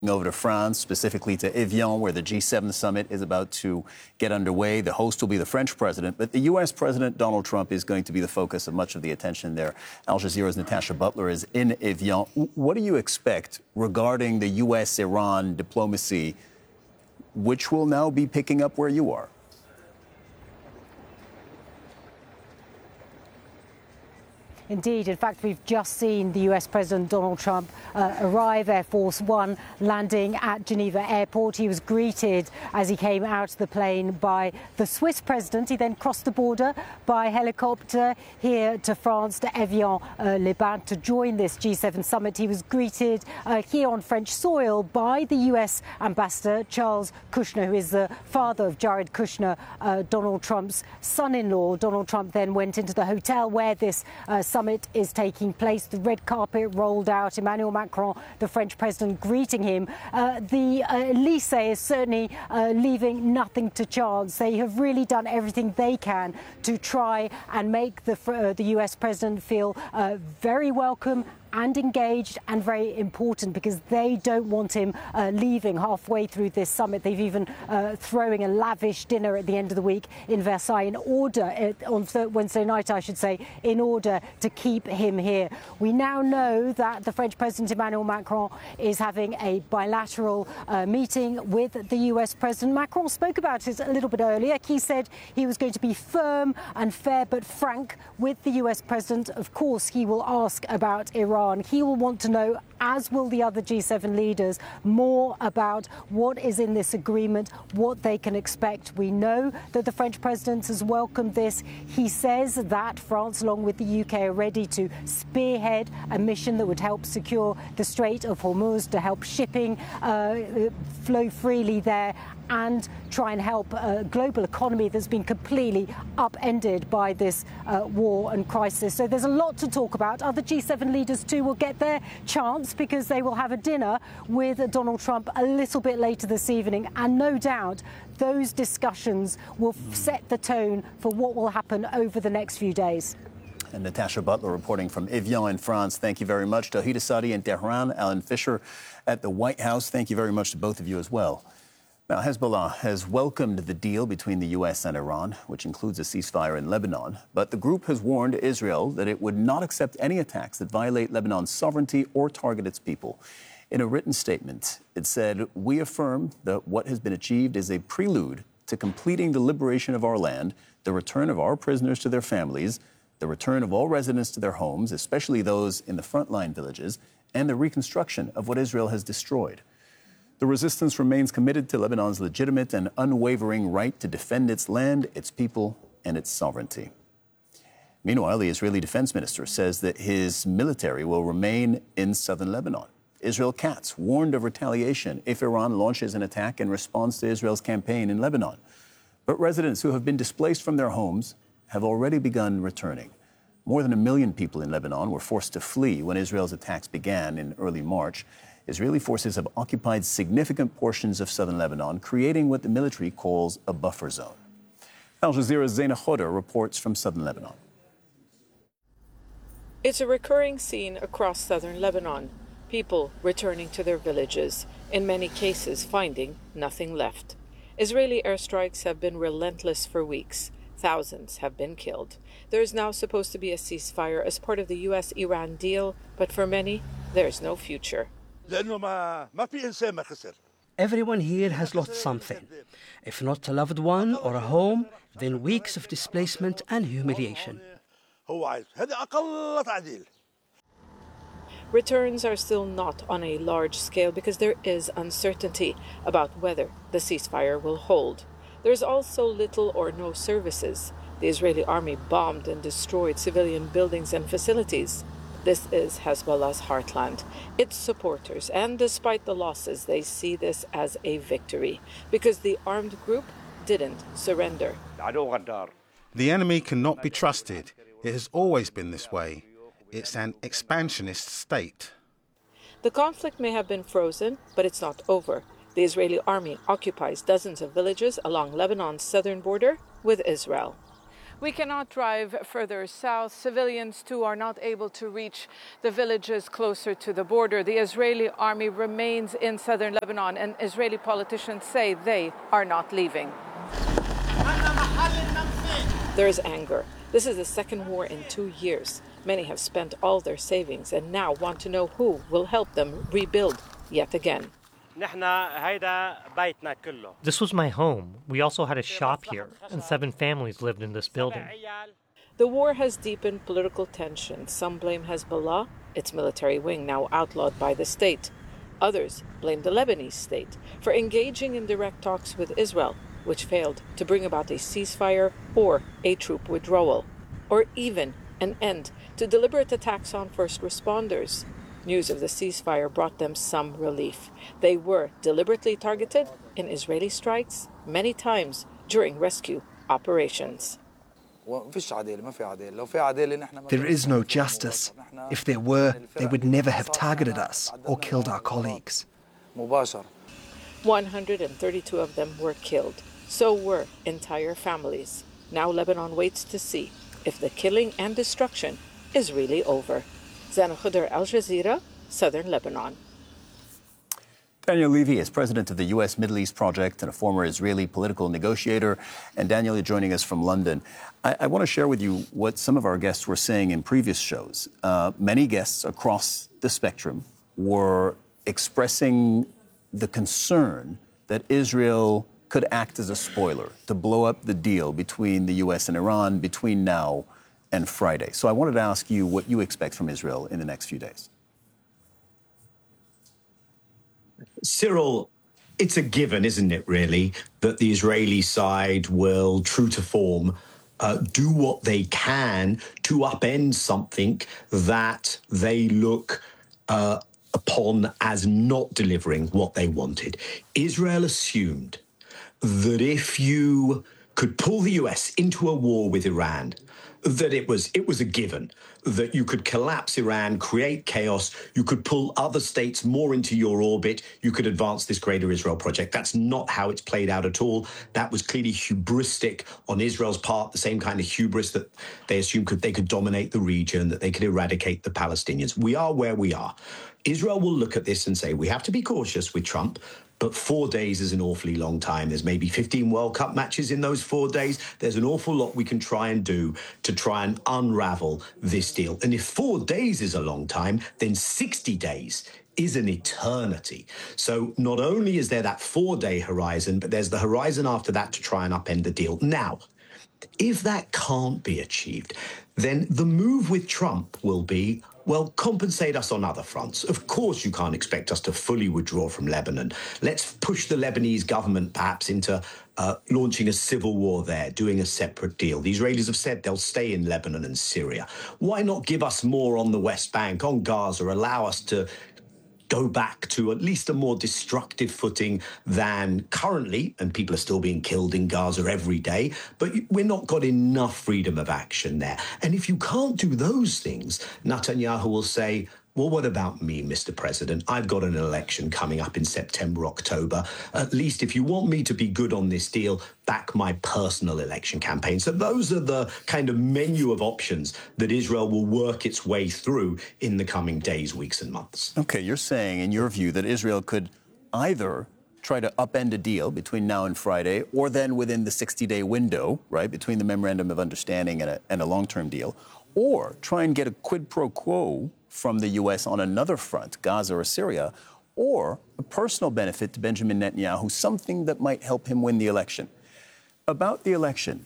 over to France, specifically to Evian, where the G7 summit is about to get underway. The host will be the French president, but the U.S. President Donald Trump is going to be the focus of much of the attention there. Al Jazeera's Natasha Butler is in Evian. What do you expect regarding the U.S.-Iran diplomacy, which will now be picking up where you are? Indeed. In fact, we've just seen the US President Donald Trump arrive, Air Force One landing at Geneva Airport. He was greeted as he came out of the plane by the Swiss president. He then crossed the border by helicopter here to France, to Evian-les-Bains, to join this G7 summit. He was greeted here on French soil by the US Ambassador Charles Kushner, who is the father of Jared Kushner, Donald Trump's son-in-law. Donald Trump then went into the hotel where this summit is taking place. The red carpet rolled out. Emmanuel Macron, the French president, greeting him. The Elysee is certainly leaving nothing to chance. They have really done everything they can to try and make the US president feel very welcome and engaged and very important, because they don't want him leaving halfway through this summit. They've even throwing a lavish dinner at the end of the week in Versailles in order, on Wednesday night, I should say, in order to keep him here. We now know that the French President Emmanuel Macron is having a bilateral meeting with the US President. Macron spoke about it a little bit earlier. He said he was going to be firm and fair but frank with the US President. Of course, he will ask about Iran. He will want to know, as will the other G7 leaders, more about what is in this agreement, what they can expect. We know that the French president has welcomed this. He says that France, along with the UK, are ready to spearhead a mission that would help secure the Strait of Hormuz, to help shipping flow freely there, and try and help a global economy that's been completely upended by this war and crisis. So there's a lot to talk about. Other G7 leaders too will get their chance, because they will have a dinner with Donald Trump a little bit later this evening, and no doubt those discussions will set the tone for what will happen over the next few days. And Natasha Butler reporting from Evian in France. Thank you very much. Tawhid Asadi in Tehran, Alan Fisher at the White House. Thank you very much to both of you as well. Now, Hezbollah has welcomed the deal between the U.S. and Iran, which includes a ceasefire in Lebanon. But the group has warned Israel that it would not accept any attacks that violate Lebanon's sovereignty or target its people. In a written statement, it said, "We affirm that what has been achieved is a prelude to completing the liberation of our land, the return of our prisoners to their families, the return of all residents to their homes, especially those in the frontline villages, and the reconstruction of what Israel has destroyed. The resistance remains committed to Lebanon's legitimate and unwavering right to defend its land, its people, and its sovereignty." Meanwhile, the Israeli defense minister says that his military will remain in southern Lebanon. Israel Katz warned of retaliation if Iran launches an attack in response to Israel's campaign in Lebanon. But residents who have been displaced from their homes have already begun returning. More than 1 million people in Lebanon were forced to flee when Israel's attacks began in early March. Israeli forces have occupied significant portions of southern Lebanon, creating what the military calls a buffer zone. Al Jazeera's Zaina Khoder reports from southern Lebanon. It's a recurring scene across southern Lebanon. People returning to their villages, in many cases finding nothing left. Israeli airstrikes have been relentless for weeks. Thousands have been killed. There is now supposed to be a ceasefire as part of the US-Iran deal, but for many, there is no future. Everyone here has lost something. If not a loved one or a home, then weeks of displacement and humiliation. Returns are still not on a large scale because there is uncertainty about whether the ceasefire will hold. There's also little or no services. The Israeli army bombed and destroyed civilian buildings and facilities. This is Hezbollah's heartland. Its supporters, and despite the losses, they see this as a victory because the armed group didn't surrender. The enemy cannot be trusted. It has always been this way. It's an expansionist state. The conflict may have been frozen, but it's not over. The Israeli army occupies dozens of villages along Lebanon's southern border with Israel. We cannot drive further south. Civilians, too, are not able to reach the villages closer to the border. The Israeli army remains in southern Lebanon, and Israeli politicians say they are not leaving. There is anger. This is the second war in 2 years. Many have spent all their savings and now want to know who will help them rebuild yet again. This was my home. We also had a shop here, and 7 families lived in this building. The war has deepened political tension. Some blame Hezbollah, its military wing now outlawed by the state. Others blame the Lebanese state for engaging in direct talks with Israel, which failed to bring about a ceasefire or a troop withdrawal, or even an end to deliberate attacks on first responders. News of the ceasefire brought them some relief. They were deliberately targeted in Israeli strikes many times during rescue operations. There is no justice. If there were, they would never have targeted us or killed our colleagues. 132 of them were killed. So were entire families. Now Lebanon waits to see if the killing and destruction is really over. Zana Khudr, Al Jazeera, Southern Lebanon. Daniel Levy is president of the U.S. Middle East Project and a former Israeli political negotiator. And Daniel, you're joining us from London. I want to share with you what some of our guests were saying in previous shows. Many guests across the spectrum were expressing the concern that Israel could act as a spoiler to blow up the deal between the U.S. and Iran between now and Friday. So I wanted to ask you what you expect from Israel in the next few days. Cyril, it's a given, isn't it, really, that the Israeli side will, true to form, do what they can to upend something that they look upon as not delivering what they wanted. Israel assumed that if you could pull the US into a war with Iran, that it was a given, that you could collapse Iran, create chaos, you could pull other states more into your orbit, you could advance this Greater Israel project. That's not how it's played out at all. That was clearly hubristic on Israel's part, the same kind of hubris that they assumed they could dominate the region, that they could eradicate the Palestinians. We are where we are. Israel will look at this and say, we have to be cautious with Trump, but 4 days is an awfully long time. There's maybe 15 World Cup matches in those 4 days. There's an awful lot we can try and do to try and unravel this deal. And if 4 days is a long time, then 60 days is an eternity. So not only is there that 4-day horizon, but there's the horizon after that to try and upend the deal. Now, if that can't be achieved, then the move with Trump will be, well, compensate us on other fronts. Of course, you can't expect us to fully withdraw from Lebanon. Let's push the Lebanese government perhaps into launching a civil war there, doing a separate deal. The Israelis have said they'll stay in Lebanon and Syria. Why not give us more on the West Bank, on Gaza, allow us to go back to at least a more destructive footing than currently, and people are still being killed in Gaza every day, but we're not got enough freedom of action there. And if you can't do those things, Netanyahu will say, well, what about me, Mr. President? I've got an election coming up in September, October. At least if you want me to be good on this deal, back my personal election campaign. So those are the kind of menu of options that Israel will work its way through in the coming days, weeks and months. Okay, you're saying, in your view, that Israel could either try to upend a deal between now and Friday, or then within the 60-day window, right, between the Memorandum of Understanding and a long-term deal, or try and get a quid pro quo from the U.S. on another front, Gaza or Syria, or a personal benefit to Benjamin Netanyahu, something that might help him win the election. About the election,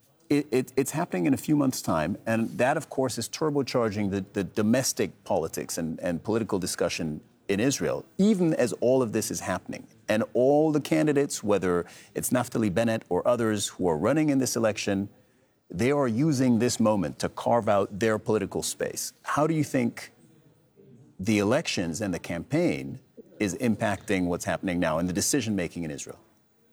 it's happening in a few months' time, and that, of course, is turbocharging the domestic politics and political discussion in Israel, even as all of this is happening. And all the candidates, whether it's Naftali Bennett or others who are running in this election, they are using this moment to carve out their political space. How do you think the elections and the campaign is impacting what's happening now and the decision-making in Israel?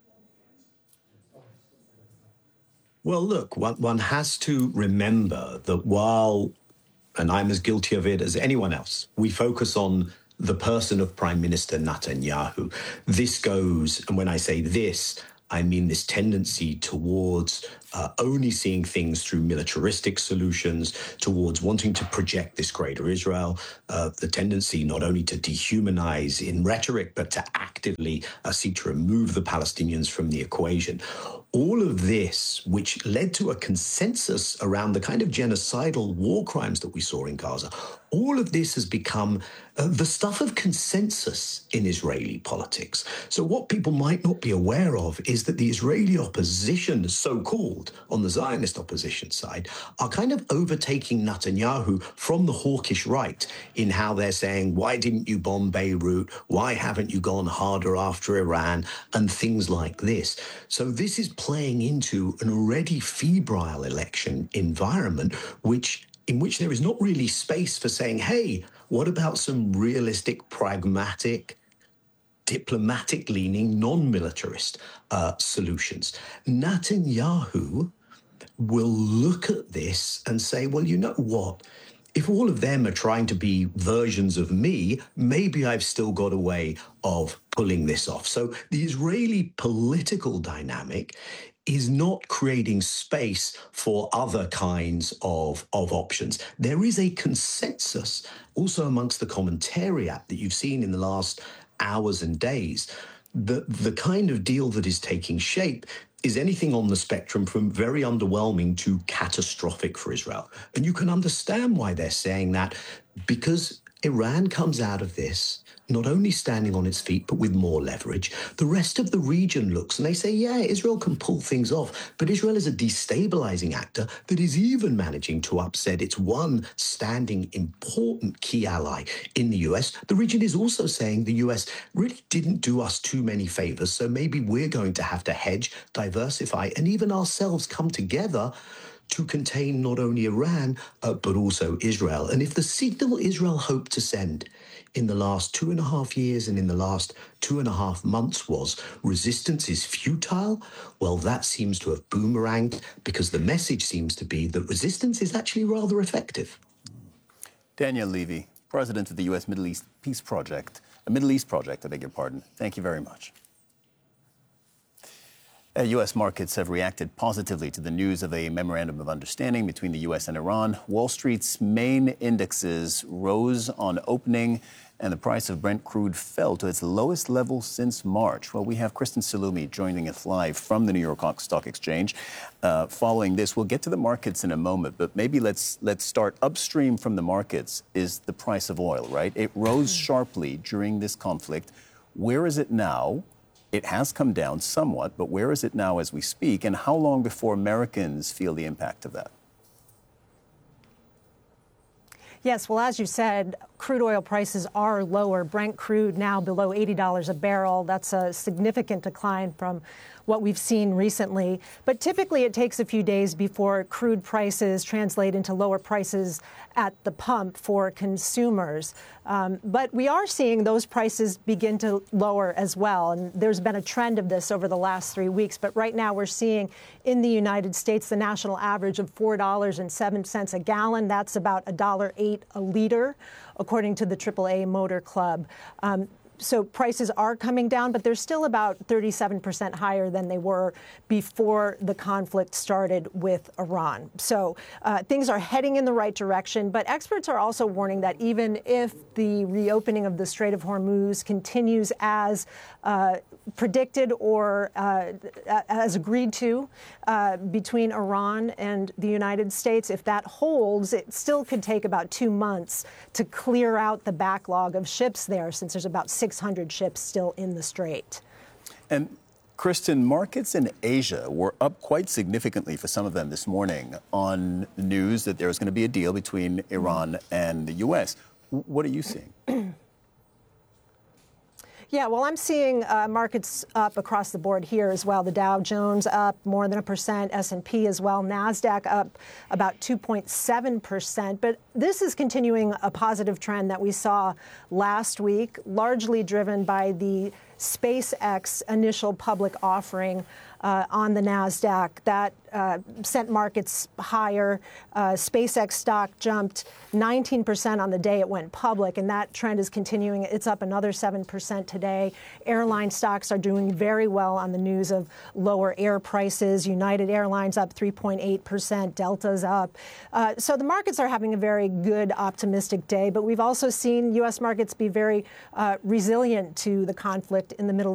Well, look, one has to remember that while, and I'm as guilty of it as anyone else, we focus on the person of Prime Minister Netanyahu, this goes, and when I say this, I mean this tendency towards only seeing things through militaristic solutions, towards wanting to project this greater Israel, the tendency not only to dehumanize in rhetoric, but to actively seek to remove the Palestinians from the equation. All of this, which led to a consensus around the kind of genocidal war crimes that we saw in Gaza, all of this has become the stuff of consensus in Israeli politics. So what people might not be aware of is that the Israeli opposition, so-called, on the Zionist opposition side, are kind of overtaking Netanyahu from the hawkish right in how they're saying, why didn't you bomb Beirut? Why haven't you gone harder after Iran? And things like this. So this is playing into an already febrile election environment, in which there is not really space for saying, hey, what about some realistic, pragmatic, diplomatic-leaning, non-militarist solutions? Netanyahu will look at this and say, well, you know what? If all of them are trying to be versions of me, maybe I've still got a way of pulling this off. So the Israeli political dynamic is not creating space for other kinds of options. There is a consensus also amongst the commentariat that you've seen in the last hours and days that the kind of deal that is taking shape is anything on the spectrum from very underwhelming to catastrophic for Israel. And you can understand why they're saying that, because Iran comes out of this not only standing on its feet, but with more leverage. The rest of the region looks and they say, yeah, Israel can pull things off, but Israel is a destabilizing actor that is even managing to upset its one standing important key ally in the US. The region is also saying the US really didn't do us too many favors, so maybe we're going to have to hedge, diversify, and even ourselves come together to contain not only Iran, but also Israel. And if the signal Israel hoped to send in the last 2.5 years and in the last 2.5 months was resistance is futile, well, that seems to have boomeranged, because the message seems to be that resistance is actually rather effective. Daniel Levy, president of the U.S. Middle East Peace Project, Middle East Project, I beg your pardon. Thank you very much. U.S. markets have reacted positively to the news of a memorandum of understanding between the U.S. and Iran. Wall Street's main indexes rose on opening, and the price of Brent crude fell to its lowest level since March. Well, we have Kristen Salumi joining us live from the New York Stock Exchange. Following this, we'll get to the markets in a moment, but maybe let's start upstream from the markets is the price of oil, right? It rose sharply during this conflict. Where is it now? It has come down somewhat, but where is it now as we speak? And how long before Americans feel the impact of that? Yes, well, as you said, crude oil prices are lower. Brent crude now below $80 a barrel. That's a significant decline from what we've seen recently. But typically it takes a few days before crude prices translate into lower prices at the pump for consumers. But we are seeing those prices begin to lower as well. And there's been a trend of this over the last 3 weeks. But right now we're seeing in the United States the national average of $4.07 a gallon. That's about $1.08 a liter, according to the AAA Motor Club. So prices are coming down, but they're still about 37% higher than they were before the conflict started with Iran. So things are heading in the right direction, but experts are also warning that even if the reopening of the Strait of Hormuz continues as predicted or as agreed to between Iran and the United States, if that holds, it still could take about 2 months to clear out the backlog of ships there, since there's about 600 ships still in the strait. And Kristen, markets in Asia were up quite significantly for some of them this morning on the news that there was going to be a deal between Iran and the U.S. What are you seeing? Yeah, well, I'm seeing markets up across the board here as well. The Dow Jones up more than 1%, S&P as well, NASDAQ up about 2.7%. But this is continuing a positive trend that we saw last week, largely driven by the SpaceX initial public offering on the NASDAQ. That sent markets higher. SpaceX stock jumped 19% on the day it went public, and that trend is continuing. It's up another 7% today. Airline stocks are doing very well on the news of lower air prices. United Airlines up 3.8%, Delta's up. So the markets are having a very good, optimistic day, but we've also seen U.S. markets be very resilient to the conflict in the Middle